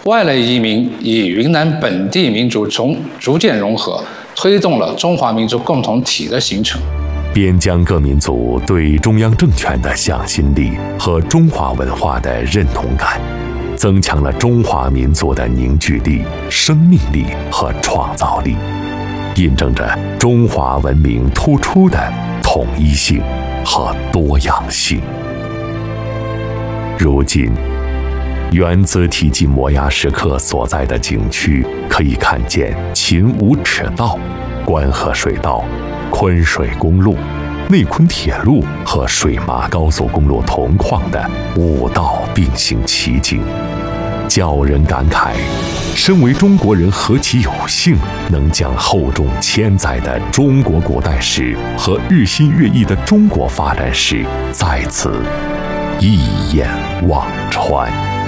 外来移民与云南本地民族逐渐融合，推动了中华民族共同体的形成。 边疆各民族对中央政权的向心力和中华文化的认同感，增强了中华民族的凝聚力、生命力和创造力，印证着中华文明突出的统一性和多样性。如今，原子体积摩崖石刻所在的景区，可以看见秦五尺道、关河水道、昆水公路、内昆铁路和水麻高速公路同框的5道并行奇景，叫人感慨，身为中国人何其有幸，能将厚重千载的中国古代史和日新月异的中国发展史在此一眼望穿。